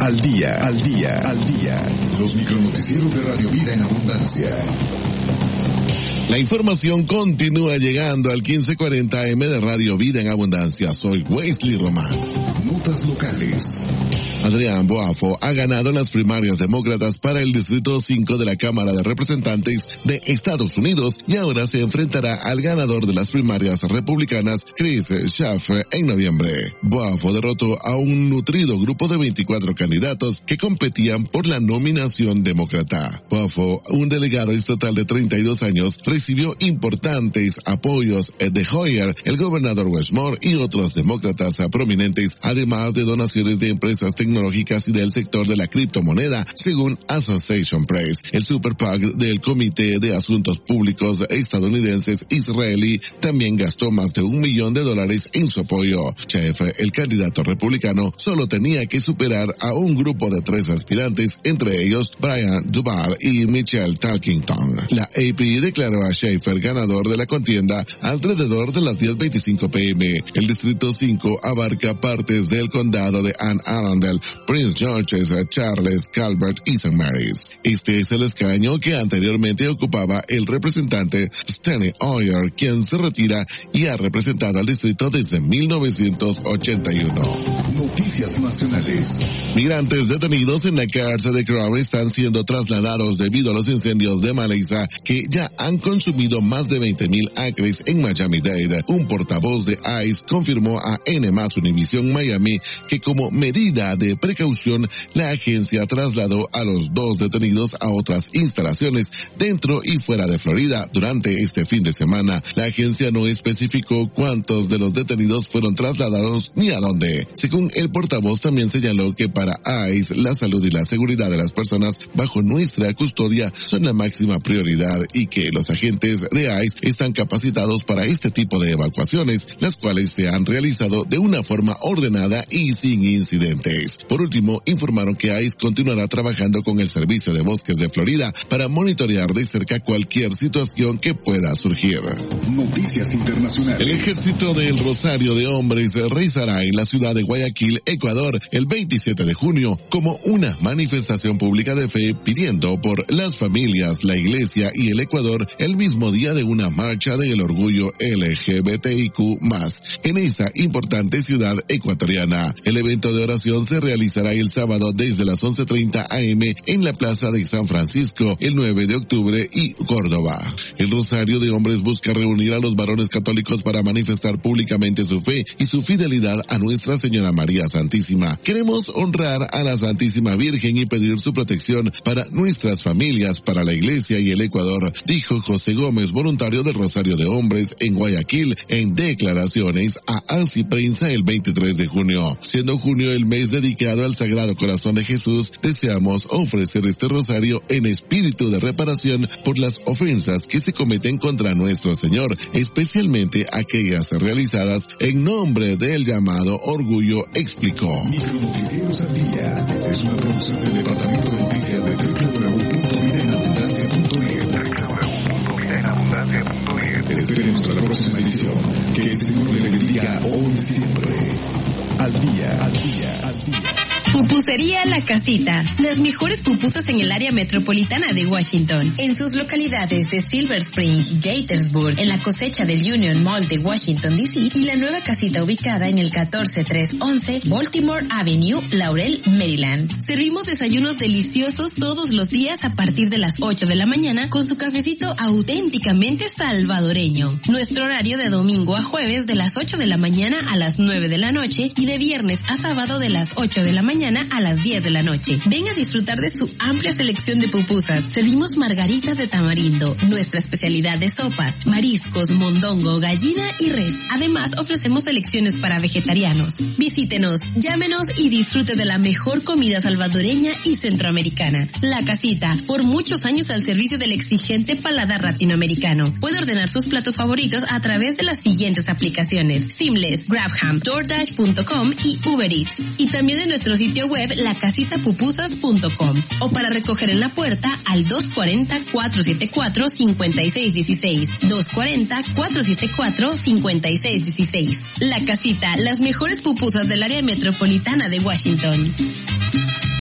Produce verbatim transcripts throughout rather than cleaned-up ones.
Al día, al día, al día. Los micronoticieros de Radio Vida en Abundancia. La información continúa llegando al quince cuarenta A M de Radio Vida en Abundancia. Soy Wesley Román. Notas locales. Adrián Boafo ha ganado las primarias demócratas para el Distrito cinco de la Cámara de Representantes de Estados Unidos y ahora se enfrentará al ganador de las primarias republicanas, Chris Schaff, en noviembre. Boafo derrotó a un nutrido grupo de veinticuatro candidatos que competían por la nominación demócrata. Boafo, un delegado estatal de treinta y dos años, recibió importantes apoyos de Hoyer, el gobernador Wes Moore y otros demócratas prominentes, además de donaciones de empresas tecnológicas tecnológicas y del sector de la criptomoneda, según Association Press. El Super PAC del Comité de Asuntos Públicos estadounidenses israelí también gastó más de un millón de dólares en su apoyo. Schaff, el candidato republicano, solo tenía que superar a un grupo de tres aspirantes, entre ellos Brian Duval y Michelle Talkington. La A P declaró a Schaeffer ganador de la contienda alrededor de las diez veinticinco p m El Distrito cinco abarca partes del condado de Anne Arundel, Prince George's, Charles, Calvert y Saint Mary's. Este es el escaño que anteriormente ocupaba el representante Steny Hoyer, quien se retira y ha representado al distrito desde mil novecientos ochenta y uno. Noticias nacionales. Migrantes detenidos en la cárcel de Crown están siendo trasladados debido a los incendios de maleza que ya han consumido más de veinte mil acres en Miami-Dade. Un portavoz de ICE confirmó a N más Univision Miami que como medida de precaución, la agencia trasladó a los dos detenidos a otras instalaciones dentro y fuera de Florida durante este fin de semana. La agencia no especificó cuántos de los detenidos fueron trasladados ni a dónde. Según el portavoz, también señaló que para ICE la salud y la seguridad de las personas bajo nuestra custodia son la máxima prioridad y que los agentes de ICE están capacitados para este tipo de evacuaciones, las cuales se han realizado de una forma ordenada y sin incidentes. Por último, informaron que ICE continuará trabajando con el Servicio de Bosques de Florida para monitorear de cerca cualquier situación que pueda surgir. Noticias internacionales. El ejército del Rosario de Hombres rezará en la ciudad de Guayaquil, Ecuador, el veintisiete de junio, como una manifestación pública de fe pidiendo por las familias, la iglesia y el Ecuador el mismo día de una marcha del orgullo L G B T I Q más, en esa importante ciudad ecuatoriana. El evento de oración se realizará el sábado desde las once treinta a eme en la Plaza de San Francisco, el nueve de octubre y Córdoba. El Rosario de Hombres busca reunir a los varones católicos para manifestar públicamente su fe y su fidelidad a Nuestra Señora María Santísima. Queremos honrar a la Santísima Virgen y pedir su protección para nuestras familias, para la Iglesia y el Ecuador, dijo José Gómez, voluntario del Rosario de Hombres en Guayaquil, en declaraciones a Así Prensa el veintitrés de junio. Siendo junio el mes dedicado al Sagrado Corazón de Jesús, deseamos ofrecer este rosario en espíritu de reparación por las ofensas que se cometen contra nuestro Señor, especialmente aquellas realizadas en nombre del llamado orgullo, explicó. Micronoticieros al día es una producción del Departamento de Noticias de doble u doble u doble u punto vida en abundancia punto net. Esperemos hasta la próxima edición. Que el Señor le bendiga hoy y siempre. Al día, al día, al día. Pupusería La Casita. Las mejores pupusas en el área metropolitana de Washington. En sus localidades de Silver Spring, Gaithersburg, en la cosecha del Union Mall de Washington, D C y la nueva casita ubicada en el catorce trescientos once Baltimore Avenue, Laurel, Maryland. Servimos desayunos deliciosos todos los días a partir de las ocho de la mañana con su cafecito auténticamente salvadoreño. Nuestro horario de domingo a jueves de las ocho de la mañana a las nueve de la noche y de viernes a sábado de las ocho de la mañana a las diez de la noche. Ven a disfrutar de su amplia selección de pupusas. Servimos margaritas de tamarindo, nuestra especialidad de sopas, mariscos, mondongo, gallina y res. Además, ofrecemos selecciones para vegetarianos. Visítenos, llámenos y disfrute de la mejor comida salvadoreña y centroamericana. La Casita, por muchos años al servicio del exigente paladar latinoamericano. Puede ordenar sus platos favoritos a través de las siguientes aplicaciones: Seamless, GrabHam, DoorDash punto com y Uber Eats. Y también de nuestro sitio web la casita pupusas punto com o para recoger en la puerta al dos cuarenta, cuatrocientos setenta y cuatro, cincuenta y seis dieciséis, dos cuarenta, cuatrocientos setenta y cuatro, cincuenta y seis dieciséis. La Casita, las mejores pupusas del área metropolitana de Washington.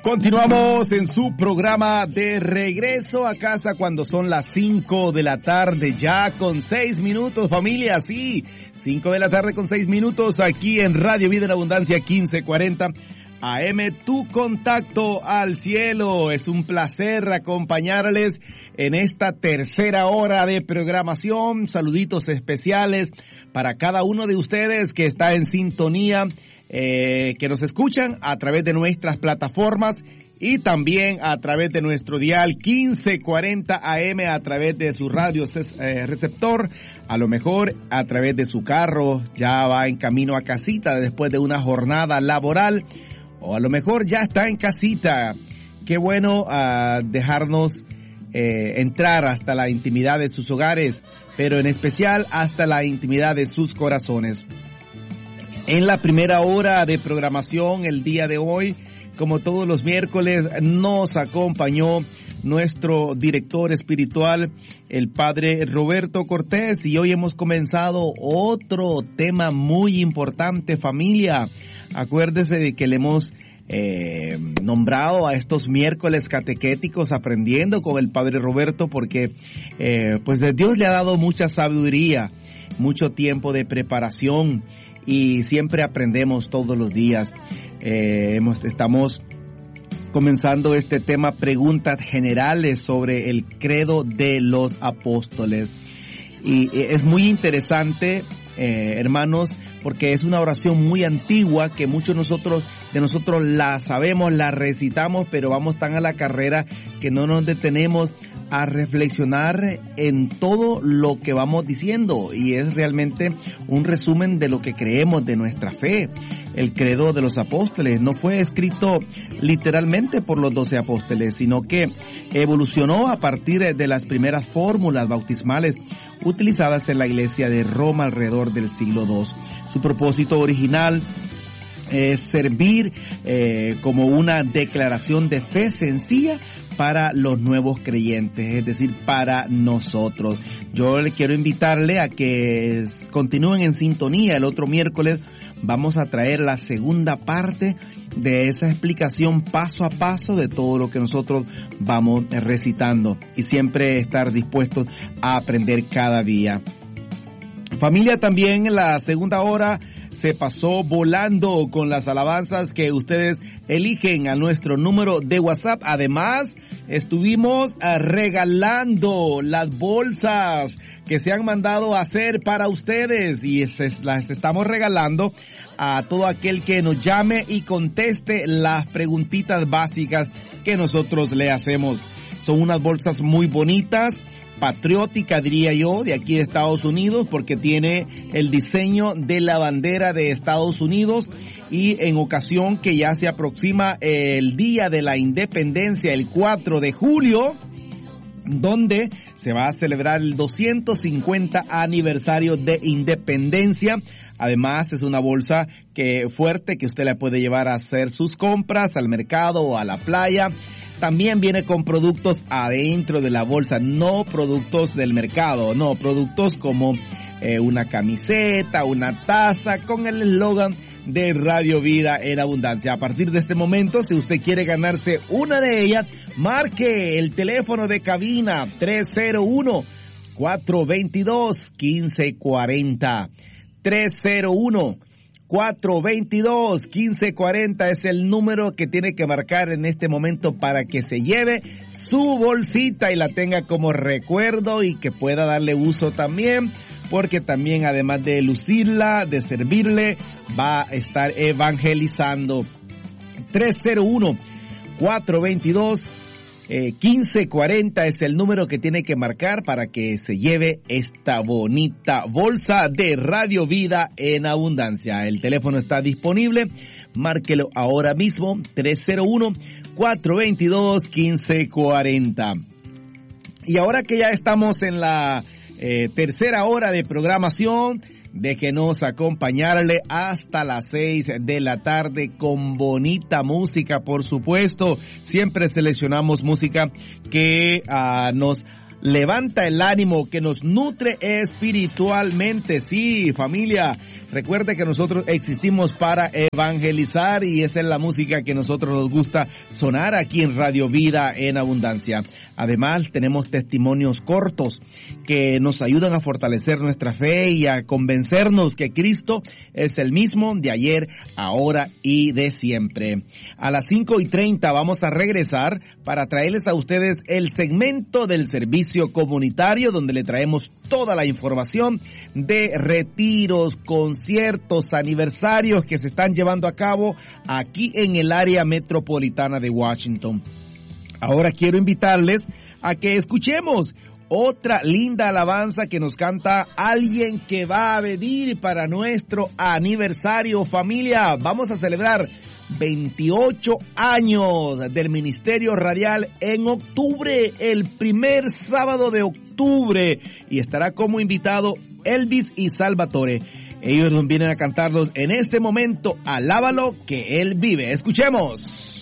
Continuamos en su programa de regreso a casa cuando son las cinco de la tarde, ya con seis minutos, familia, sí, cinco de la tarde con seis minutos aquí en Radio Vida en Abundancia quince cuarenta A M, tu contacto al cielo. Es un placer acompañarles en esta tercera hora de programación. Saluditos especiales para cada uno de ustedes que está en sintonía, Eh, que nos escuchan a través de nuestras plataformas y también a través de nuestro dial quince cuarenta A M, a través de su radio eh, receptor, a lo mejor a través de su carro, ya va en camino a casita después de una jornada laboral, o a lo mejor ya está en casita. Qué bueno uh, dejarnos eh, entrar hasta la intimidad de sus hogares, pero en especial hasta la intimidad de sus corazones. En la primera hora de programación el día de hoy, como todos los miércoles, nos acompañó nuestro director espiritual, el padre Roberto Cortés, y hoy hemos comenzado otro tema muy importante, familia. Acuérdese de que le hemos eh, nombrado a estos miércoles catequéticos aprendiendo con el padre Roberto, porque eh, pues Dios le ha dado mucha sabiduría, mucho tiempo de preparación, y siempre aprendemos todos los días. Eh, hemos, estamos comenzando este tema, preguntas generales sobre el credo de los apóstoles. Y es muy interesante, eh, hermanos, porque es una oración muy antigua que muchos nosotros, de nosotros la sabemos, la recitamos, pero vamos tan a la carrera que no nos detenemos a reflexionar en todo lo que vamos diciendo, y es realmente un resumen de lo que creemos, de nuestra fe. El credo de los apóstoles no fue escrito literalmente por los doce apóstoles, sino que evolucionó a partir de las primeras fórmulas bautismales utilizadas en la iglesia de Roma alrededor del siglo segundo. Su propósito original es servir eh, como una declaración de fe sencilla para los nuevos creyentes, es decir, para nosotros. Yo le quiero invitarle a que continúen en sintonía. El otro miércoles vamos a traer la segunda parte de esa explicación paso a paso de todo lo que nosotros vamos recitando, y siempre estar dispuestos a aprender cada día. Familia, también en la segunda hora se pasó volando con las alabanzas que ustedes eligen a nuestro número de WhatsApp. Además, estuvimos regalando las bolsas que se han mandado a hacer para ustedes, y las estamos regalando a todo aquel que nos llame y conteste las preguntitas básicas que nosotros le hacemos. Son unas bolsas muy bonitas, patriótica, diría yo, de aquí de Estados Unidos, porque tiene el diseño de la bandera de Estados Unidos, y en ocasión que ya se aproxima el Día de la Independencia, el cuatro de julio, donde se va a celebrar el doscientos cincuenta aniversario de independencia. Además, es una bolsa que fuerte que usted la puede llevar a hacer sus compras al mercado o a la playa. También viene con productos adentro de la bolsa, no productos del mercado, no, productos como eh, una camiseta, una taza con el eslogan de Radio Vida en Abundancia. A partir de este momento, si usted quiere ganarse una de ellas, marque el teléfono de cabina tres cero uno, cuatro dos dos, uno cinco cuatro cero. tres cero uno, cuatro dos dos, uno cinco cuatro cero es el número que tiene que marcar en este momento para que se lleve su bolsita y la tenga como recuerdo, y que pueda darle uso también, porque también, además de lucirla, de servirle, va a estar evangelizando. tres cero uno, cuatro dos dos, uno cinco cuatro cero es el número que tiene que marcar para que se lleve esta bonita bolsa de Radio Vida en Abundancia. El teléfono está disponible, márquelo ahora mismo, tres cero uno, cuatro dos dos, uno cinco cuatro cero. Y ahora que ya estamos en la eh, tercera hora de programación, déjenos acompañarle hasta las seis de la tarde con bonita música, por supuesto. Siempre seleccionamos música que uh, nos levanta el ánimo, que nos nutre espiritualmente. Sí, familia, recuerde que nosotros existimos para evangelizar y esa es la música que nosotros nos gusta sonar aquí en Radio Vida en Abundancia. Además, tenemos testimonios cortos que nos ayudan a fortalecer nuestra fe y a convencernos que Cristo es el mismo de ayer, ahora y de siempre. A las cinco y treinta vamos a regresar para traerles a ustedes el segmento del servicio comunitario donde le traemos toda la información de retiros, conciertos, aniversarios que se están llevando a cabo aquí en el área metropolitana de Washington. Ahora quiero invitarles a que escuchemos otra linda alabanza que nos canta alguien que va a venir para nuestro aniversario, familia. Vamos a celebrar veintiocho años del Ministerio Radial en octubre, el primer sábado de octubre, y estará como invitado Elvis y Salvatore. Ellos nos vienen a cantarnos en este momento, Alábalo que Él vive. Escuchemos.